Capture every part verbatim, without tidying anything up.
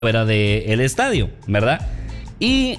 fuera del estadio, ¿verdad? Y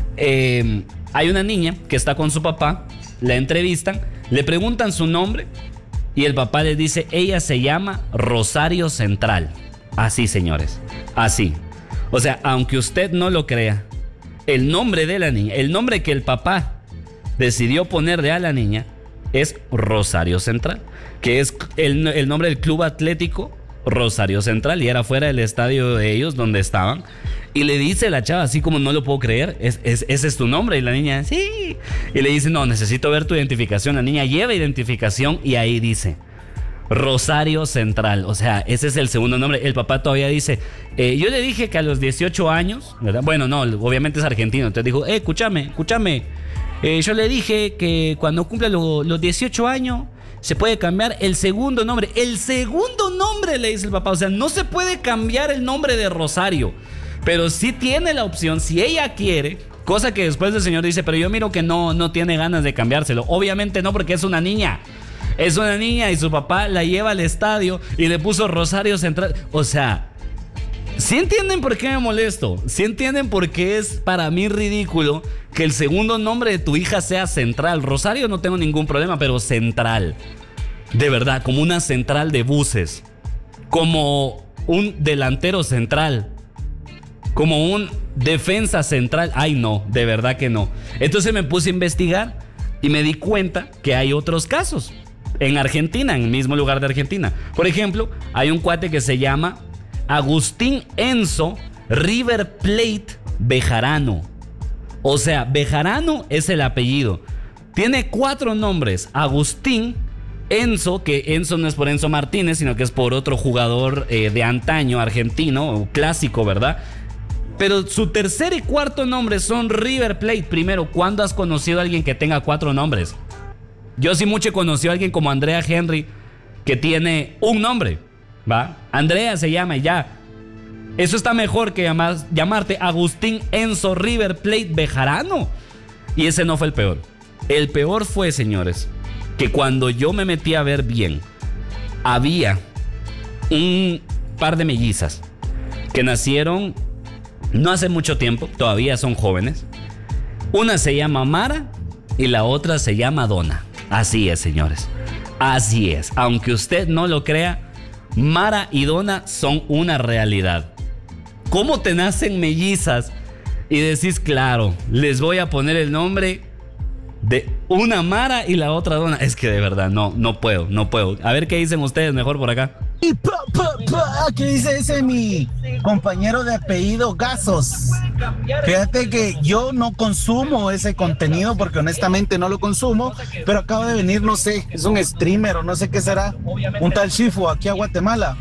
eh, hay una niña que está con su papá, la entrevistan, le preguntan su nombre y el papá les dice, ella se llama Rosario Central. Así, señores, así. O sea, aunque usted no lo crea, el nombre de la niña, el nombre que el papá decidió ponerle a la niña es Rosario Central, que es el, el nombre del Club Atlético Rosario Central, y era fuera del estadio de ellos donde estaban. Y le dice la chava, así como no lo puedo creer, es, es, ese es tu nombre. Y la niña, sí. Y le dice, no, necesito ver tu identificación. La niña lleva identificación y ahí dice Rosario Central. O sea, ese es el segundo nombre. El papá todavía dice, eh, yo le dije que a los dieciocho años, ¿verdad? Bueno, no, obviamente es argentino. Entonces dijo, eh, escúchame, escúchame. Eh, yo le dije que cuando cumpla lo, los dieciocho años se puede cambiar el segundo nombre. El segundo nombre, le dice el papá. O sea, no se puede cambiar el nombre de Rosario, pero sí tiene la opción, si ella quiere. Cosa que después el señor dice, pero yo miro que no, no tiene ganas de cambiárselo. Obviamente no, porque es una niña. Es una niña y su papá la lleva al estadio y le puso Rosario Central. O sea, ¿sí entienden por qué me molesto? ¿Sí entienden por qué es para mí ridículo que el segundo nombre de tu hija sea Central? Rosario no tengo ningún problema, pero Central. De verdad, como una central de buses. Como un delantero central. Como un defensa central. Ay, no, de verdad que no. Entonces me puse a investigar y me di cuenta que hay otros casos. En Argentina, en el mismo lugar de Argentina. Por ejemplo, hay un cuate que se llama Agustín Enzo River Plate Bejarano. O sea, Bejarano es el apellido. Tiene cuatro nombres. Agustín, Enzo, que Enzo no es por Enzo Martínez, sino que es por otro jugador eh, de antaño argentino, clásico, ¿verdad? Pero su tercer y cuarto nombre son River Plate. Primero, ¿cuándo has conocido a alguien que tenga cuatro nombres? Yo sí mucho he conocido a alguien como Andrea Henry, que tiene un nombre, ¿va? Andrea se llama y ya. Eso está mejor que llamas, llamarte Agustín Enzo River Plate Bejarano. Y ese no fue el peor. El peor fue, señores, que cuando yo me metí a ver bien, había un par de mellizas que nacieron no hace mucho tiempo, todavía son jóvenes. Una se llama Mara y la otra se llama Donna. Así es, señores. Así es. Aunque usted no lo crea, Mara y Donna son una realidad. ¿Cómo te nacen mellizas y decís, claro, les voy a poner el nombre de una Mara y la otra Donna? Es que de verdad, no, no puedo, no puedo. A ver qué dicen ustedes mejor por acá. Y pa, pa, pa, ¿qué dice ese mi compañero de apellido Gasos? Fíjate que yo no consumo ese contenido porque honestamente no lo consumo, pero acaba de venir, no sé, es un streamer o no sé qué será, un tal Shifu aquí a Guatemala.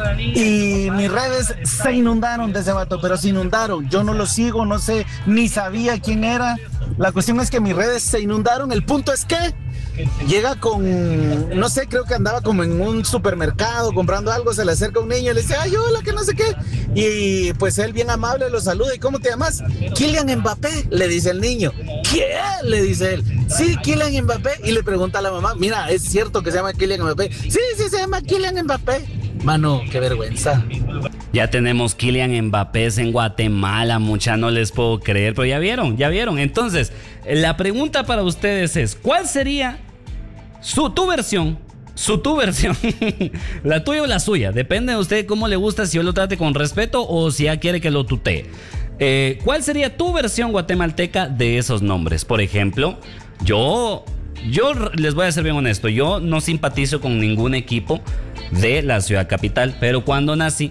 Y mis redes se inundaron de ese vato, pero se inundaron. Yo no lo sigo, no sé, ni sabía quién era. La cuestión es que mis redes se inundaron. El punto es que llega con, no sé, creo que andaba como en un supermercado comprando algo, se le acerca un niño y le dice, ay, hola, que no sé qué. Y pues él bien amable lo saluda. ¿Y cómo te llamas? Kylian Mbappé, le dice el niño. ¿Qué? Le dice él. Sí, Kylian Mbappé. Y le pregunta a la mamá, mira, ¿es cierto que se llama Kylian Mbappé? Sí, sí, se llama Kylian Mbappé. Mano, qué vergüenza. Ya tenemos Kylian Mbappé en Guatemala, mucha, no les puedo creer, pero ya vieron, ya vieron. Entonces, la pregunta para ustedes es, ¿cuál sería su, tu versión? Su, tu versión, la tuya o la suya, depende de usted cómo le gusta, si yo lo trate con respeto o si ya quiere que lo tutee. Eh, ¿Cuál sería tu versión guatemalteca de esos nombres? Por ejemplo, yo... Yo les voy a ser bien honesto, yo no simpatizo con ningún equipo de la ciudad capital, pero cuando nací,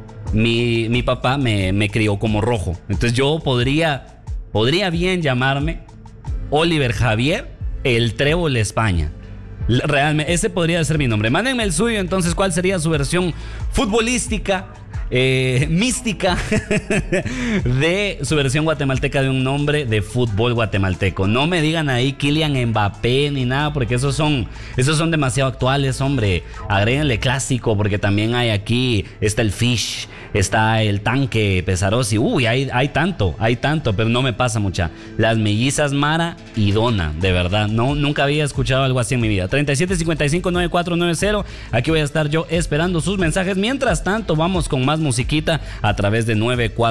mi, mi papá me, me crió como rojo. Entonces yo podría, podría bien llamarme Oliver Javier El Trébol España. Realmente, ese podría ser mi nombre. Mándenme el suyo, entonces, ¿cuál sería su versión futbolística, eh, mística de su versión guatemalteca de un nombre de fútbol guatemalteco? No me digan ahí Kylian Mbappé ni nada, porque esos son, esos son demasiado actuales, hombre. Agréguenle clásico, porque también hay aquí, está el Fish, está el tanque Pesarosi. Uy, hay, hay tanto, hay tanto, pero no me pasa mucha. Las mellizas Mara y Donna, de verdad, no, nunca había escuchado algo así en mi vida. treinta y siete cincuenta y cinco noventa y cuatro noventa. Aquí voy a estar yo esperando sus mensajes. Mientras tanto, vamos con más musiquita a través de noventa y cuatro.